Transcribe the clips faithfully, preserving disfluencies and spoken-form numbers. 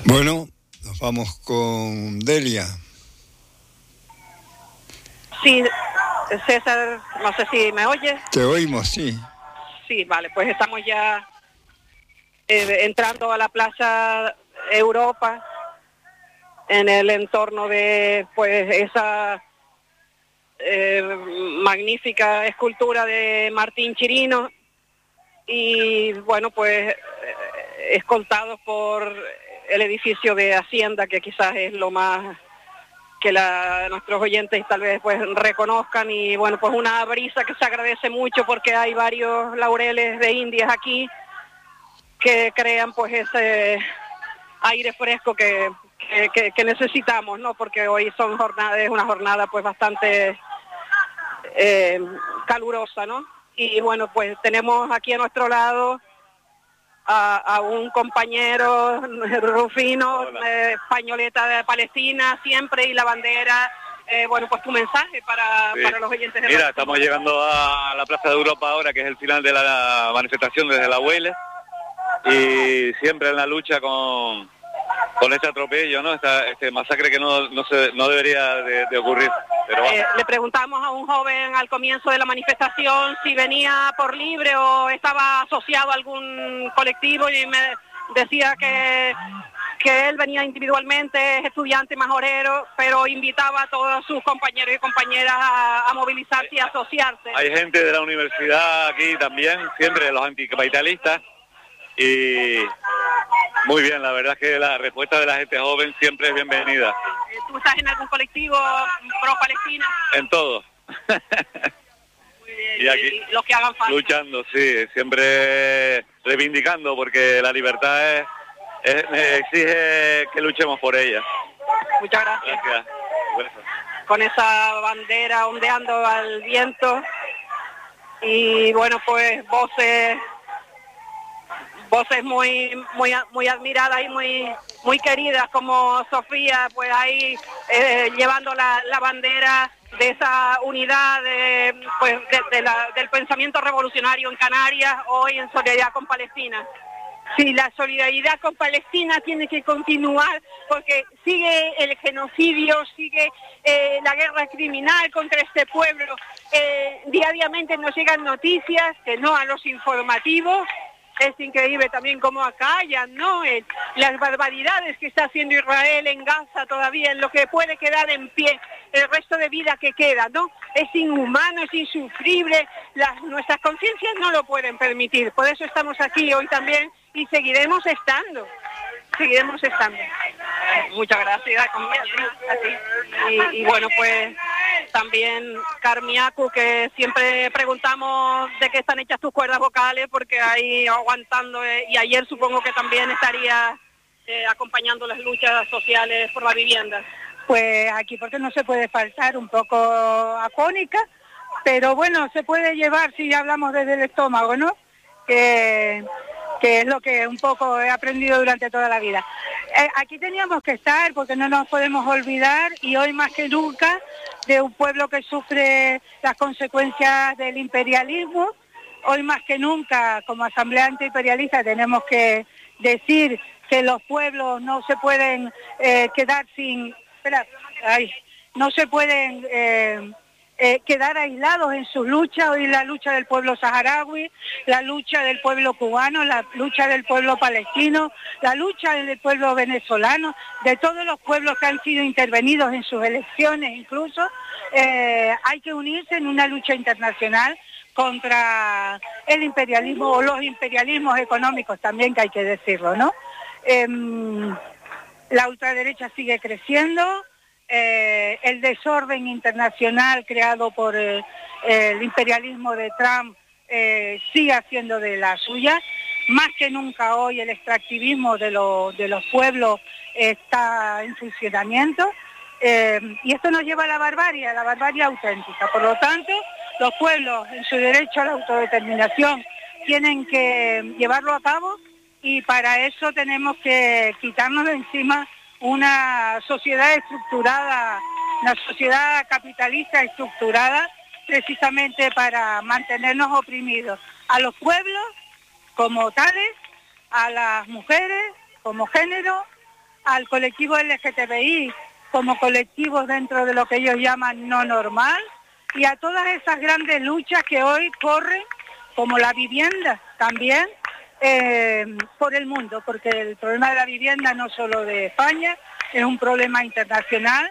Bueno, nos vamos con Delia. Sí, César, no sé si me oyes. Te oímos, sí. Sí, vale, pues estamos ya eh, entrando a la Plaza Europa, en el entorno de pues esa eh, magnífica escultura de Martín Chirino, y bueno, pues eh, escoltados por el edificio de Hacienda, que quizás es lo más que la, nuestros oyentes tal vez pues reconozcan, y bueno, pues una brisa que se agradece mucho porque hay varios laureles de Indias aquí que crean pues ese aire fresco que, que, que, que necesitamos, ¿no? Porque hoy son jornadas, es una jornada pues bastante eh, calurosa, ¿no? Y bueno, pues tenemos aquí a nuestro lado A, a un compañero Rufino, eh, españoleta de Palestina siempre, y la bandera. Eh, bueno, pues tu mensaje para, sí. para los oyentes de Mira, Radio. Estamos llegando a la Plaza de Europa ahora, que es el final de la manifestación desde la Huele, y siempre en la lucha con, con este atropello, ¿no? Esta, este masacre que no, no, se, no debería de, de ocurrir. Pero bueno. eh, le preguntamos a un joven al comienzo de la manifestación si venía por libre o estaba asociado a algún colectivo, y me decía que, que él venía individualmente, es estudiante majorero, pero invitaba a todos sus compañeros y compañeras a, a movilizarse y a asociarse. Hay gente de la universidad aquí también, siempre los anticapitalistas, y muy bien, la verdad es que la respuesta de la gente joven siempre es bienvenida. ¿Tú estás en algún colectivo pro Palestina? En todo. Muy bien. Y aquí y los que hagan falta. Luchando, sí, siempre reivindicando, porque la libertad es, es, exige que luchemos por ella. Muchas gracias. Gracias. Gracias. Con esa bandera ondeando al viento, y bueno, pues voces voces muy muy muy admiradas y muy muy queridas, como Sofía, pues ahí eh, llevando la, la bandera de esa unidad de, pues de, de la, del pensamiento revolucionario en Canarias, hoy en solidaridad con Palestina. Sí, la solidaridad con Palestina tiene que continuar, porque sigue el genocidio, sigue eh, la guerra criminal contra este pueblo. Eh, diariamente nos llegan noticias, que no a los informativos. Es increíble también cómo acallan, ¿no? El, las barbaridades que está haciendo Israel en Gaza todavía, en lo que puede quedar en pie, el resto de vida que queda, ¿no? Es inhumano, es insufrible, las, nuestras conciencias no lo pueden permitir. Por eso estamos aquí hoy también y seguiremos estando, seguiremos estando. Muchas gracias. Y, y bueno, pues también Carmiacu, que siempre preguntamos de qué están hechas tus cuerdas vocales, porque ahí aguantando, eh, y ayer supongo que también estaría eh, acompañando las luchas sociales por la vivienda. Pues aquí porque no se puede faltar, un poco afónica, pero bueno, se puede llevar si hablamos desde el estómago, ¿no? Que, que es lo que un poco he aprendido durante toda la vida. Eh, aquí teníamos que estar porque no nos podemos olvidar, y hoy más que nunca, de un pueblo que sufre las consecuencias del imperialismo. Hoy más que nunca, como Asamblea Antiimperialista, tenemos que decir que los pueblos no se pueden eh, quedar sin... Espera, ay, no se pueden... Eh, Eh, quedar aislados en sus luchas. Hoy la lucha del pueblo saharaui, la lucha del pueblo cubano, la lucha del pueblo palestino, la lucha del pueblo venezolano, de todos los pueblos que han sido intervenidos en sus elecciones incluso, eh, hay que unirse en una lucha internacional contra el imperialismo, o los imperialismos económicos también, que hay que decirlo, ¿no? Eh, la ultraderecha sigue creciendo. Eh, el desorden internacional creado por eh, el imperialismo de Trump eh, sigue haciendo de la suya. Más que nunca hoy el extractivismo de, lo, de los pueblos está en funcionamiento, eh, y esto nos lleva a la barbarie, a la barbarie auténtica. Por lo tanto, los pueblos en su derecho a la autodeterminación tienen que llevarlo a cabo, y para eso tenemos que quitarnos de encima una sociedad estructurada, una sociedad capitalista estructurada precisamente para mantenernos oprimidos. A los pueblos como tales, a las mujeres como género, al colectivo L G T B I como colectivos dentro de lo que ellos llaman no normal, y a todas esas grandes luchas que hoy corren, como la vivienda también, eh, por el mundo, porque el problema de la vivienda no solo de España, es un problema internacional,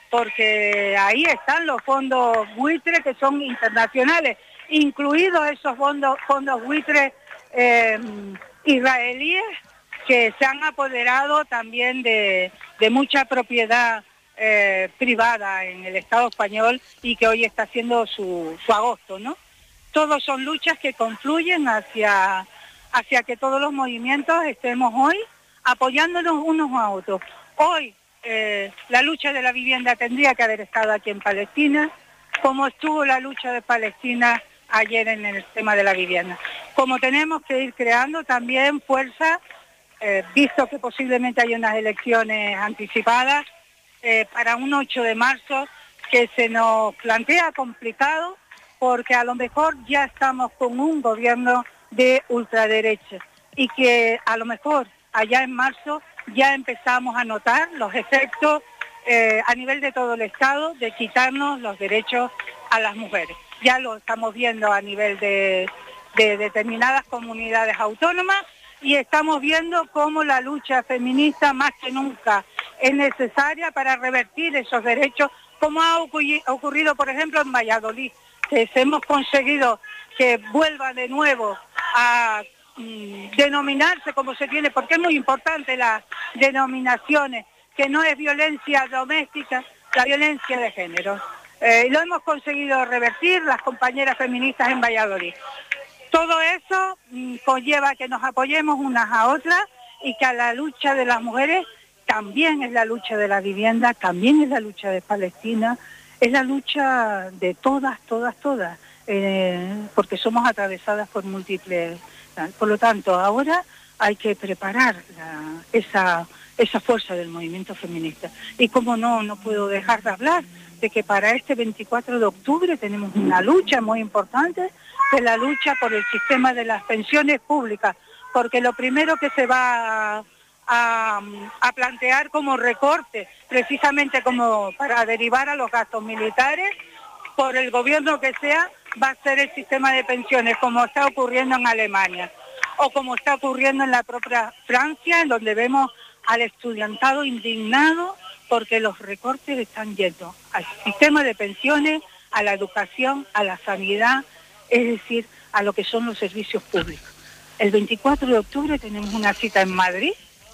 porque ahí están los fondos buitres que son internacionales, incluidos esos fondos, fondos buitres eh, israelíes, que se han apoderado también de, de mucha propiedad eh, privada en el Estado español y que hoy está haciendo su, su agosto, ¿no? Todos son luchas que confluyen hacia, hacia que todos los movimientos estemos hoy apoyándonos unos a otros. Hoy eh, la lucha de la vivienda tendría que haber estado aquí en Palestina, como estuvo la lucha de Palestina ayer en el tema de la vivienda. Como tenemos que ir creando también fuerza, eh, visto que posiblemente hay unas elecciones anticipadas, eh, para un ocho de marzo, que se nos plantea complicado, porque a lo mejor ya estamos con un gobierno de ultraderecha y que a lo mejor allá en marzo ya empezamos a notar los efectos eh, a nivel de todo el Estado de quitarnos los derechos a las mujeres. Ya lo estamos viendo a nivel de, de determinadas comunidades autónomas y estamos viendo cómo la lucha feminista más que nunca es necesaria para revertir esos derechos, como ha ocurrido, por ejemplo, en Valladolid, que hemos conseguido que vuelva de nuevo a mm, denominarse como se tiene, porque es muy importante las denominaciones, que no es violencia doméstica, la violencia de género. Eh, lo hemos conseguido revertir las compañeras feministas en Valladolid. Todo eso mm, conlleva que nos apoyemos unas a otras y que a la lucha de las mujeres también es la lucha de la vivienda, también es la lucha de Palestina, es la lucha de todas, todas, todas, eh, porque somos atravesadas por múltiples. Por lo tanto, ahora hay que preparar la, esa, esa fuerza del movimiento feminista. Y como no, no puedo dejar de hablar de que para este veinticuatro de octubre tenemos una lucha muy importante, que es la lucha por el sistema de las pensiones públicas, porque lo primero que se va a, a, a plantear como recorte, precisamente como para derivar a los gastos militares, por el gobierno que sea, va a ser el sistema de pensiones, como está ocurriendo en Alemania, o como está ocurriendo en la propia Francia, en donde vemos al estudiantado indignado porque los recortes están yendo al sistema de pensiones, a la educación, a la sanidad, es decir, a lo que son los servicios públicos. El veinticuatro de octubre tenemos una cita en Madrid,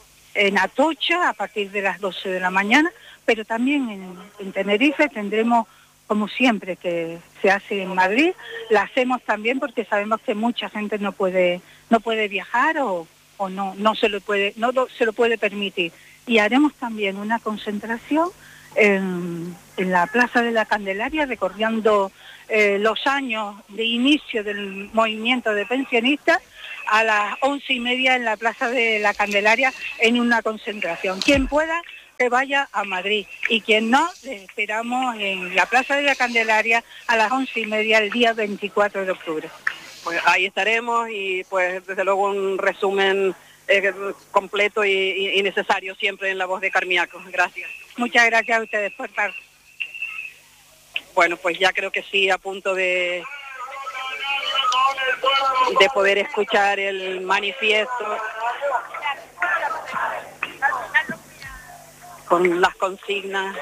en Atocha, a partir de las doce de la mañana, pero también en, en Tenerife tendremos, como siempre que se hace en Madrid, la hacemos también porque sabemos que mucha gente no puede, no puede viajar o, o no, no, se lo puede, no lo, se lo puede permitir. Y haremos también una concentración en, en la Plaza de la Candelaria, recordando eh, los años de inicio del movimiento de pensionistas, a las once y media en la Plaza de la Candelaria en una concentración. Quien pueda, que vaya a Madrid, y quien no, le esperamos en la Plaza de la Candelaria a las once y media el día veinticuatro de octubre. Pues ahí estaremos y pues desde luego un resumen eh, completo y, y, y necesario siempre en la voz de Carmiaco. Gracias. Muchas gracias a ustedes por estar. Bueno, pues ya creo que sí, a punto de, de poder escuchar el manifiesto con las consignas.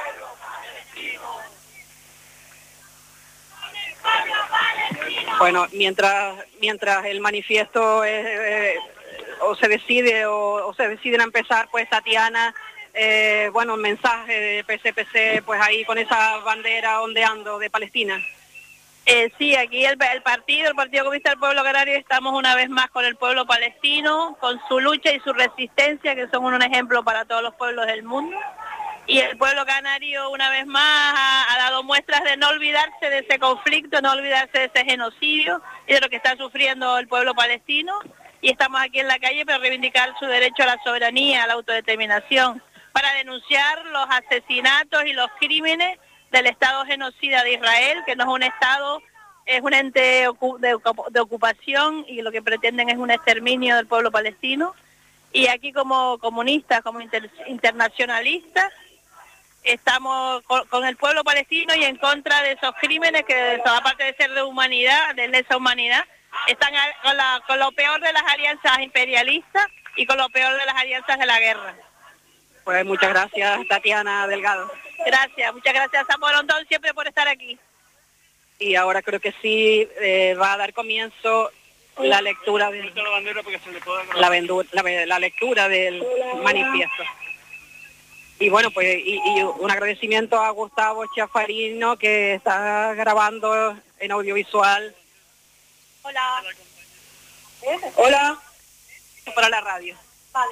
Bueno, mientras mientras el manifiesto es, eh, o se decide o, o se deciden a empezar, pues Tatiana, eh, bueno, un mensaje de P C P C, pues ahí con esa bandera ondeando de Palestina. Eh, sí, aquí el, el partido, el Partido Comunista del Pueblo Canario, estamos una vez más con el pueblo palestino, con su lucha y su resistencia, que son un ejemplo para todos los pueblos del mundo. Y el pueblo canario una vez más ha, ha dado muestras de no olvidarse de ese conflicto, no olvidarse de ese genocidio y de lo que está sufriendo el pueblo palestino. Y estamos aquí en la calle para reivindicar su derecho a la soberanía, a la autodeterminación, para denunciar los asesinatos y los crímenes del Estado genocida de Israel, que no es un Estado, es un ente de, de ocupación, y lo que pretenden es un exterminio del pueblo palestino. Y aquí como comunistas, como inter, internacionalistas, estamos con, con el pueblo palestino y en contra de esos crímenes que, aparte de ser de humanidad, de lesa humanidad, están a, con, la, con lo peor de las alianzas imperialistas y con lo peor de las alianzas de la guerra. Pues muchas gracias, Tatiana Delgado. Gracias, muchas gracias a Morondón siempre por estar aquí. Y ahora creo que sí eh, va a dar comienzo la lectura de la, la, la lectura del manifiesto. Y bueno, pues y, y un agradecimiento a Gustavo Chafarino, que está grabando en audiovisual. Hola. Hola. Para la radio. Vale.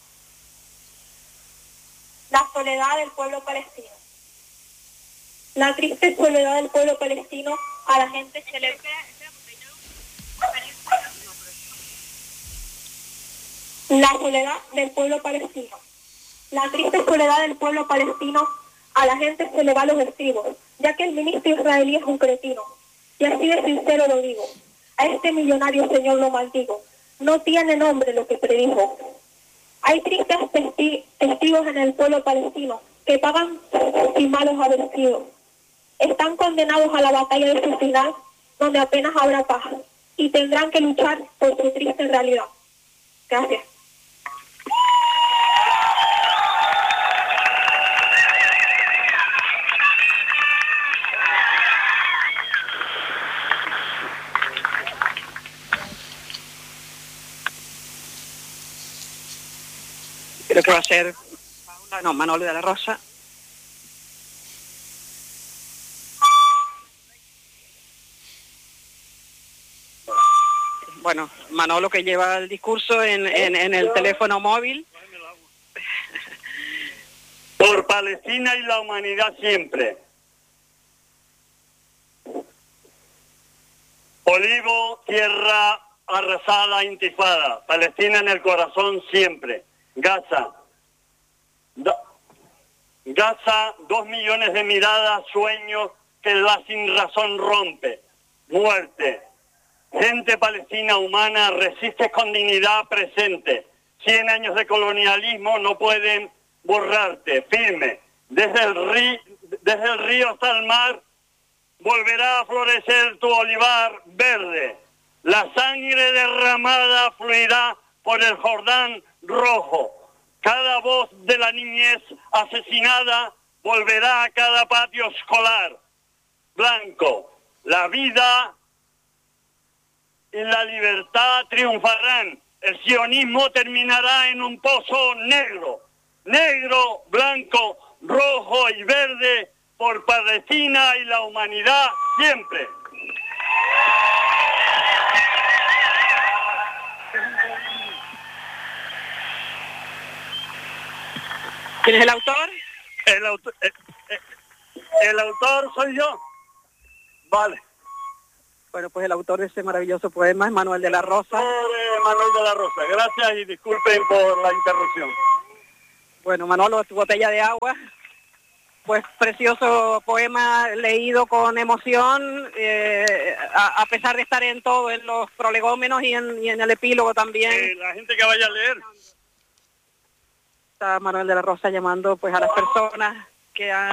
La soledad del pueblo palestino. La triste soledad del pueblo palestino a la gente se le... La soledad del pueblo palestino. La triste soledad del pueblo palestino a la gente se le va los estribos, ya que el ministro israelí es un cretino. Y así de sincero lo digo. A este millonario señor lo maldigo. No tiene nombre lo que predijo. Hay tristes testi testigos en el pueblo palestino que pagan sin malos haber sido. Están condenados a la batalla de su final, donde apenas habrá paz, y tendrán que luchar por su triste realidad. Gracias. Creo que va a ser Paula, no, Manolo de la Rosa. Bueno, Manolo, que lleva el discurso en, en, en el teléfono móvil. Por Palestina y la humanidad siempre. Olivo, tierra arrasada, intifada. Palestina en el corazón siempre. Gaza. Do, Gaza, dos millones de miradas, sueños que la sin razón rompe. Muerte. Gente palestina humana resiste con dignidad presente. Cien años de colonialismo no pueden borrarte. Firme. Desde el, río, desde el río hasta el mar volverá a florecer tu olivar verde. La sangre derramada fluirá por el Jordán rojo. Cada voz de la niñez asesinada volverá a cada patio escolar. Blanco. La vida y la libertad triunfarán. El sionismo terminará en un pozo negro. Negro, blanco, rojo y verde por Palestina y la humanidad siempre. ¿Quién es el autor? El autor, el, el, el autor soy yo. Vale. Bueno, pues el autor de ese maravilloso poema es Manuel de la Rosa. Eh, Manuel de la Rosa. Gracias y disculpen por la interrupción. Bueno, Manolo, tu botella de agua. Pues precioso poema leído con emoción, eh, a, a pesar de estar en todo, en los prolegómenos y en, y en el epílogo también. Eh, la gente que vaya a leer. Está Manuel de la Rosa llamando pues a las personas que han